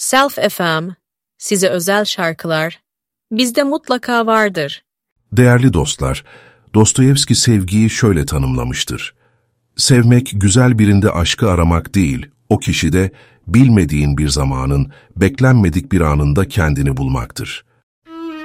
Self FM, size özel şarkılar, bizde mutlaka vardır. Değerli dostlar, Dostoyevski sevgiyi şöyle tanımlamıştır. Sevmek, güzel birinde aşkı aramak değil, o kişide bilmediğin bir zamanın, beklenmedik bir anında kendini bulmaktır.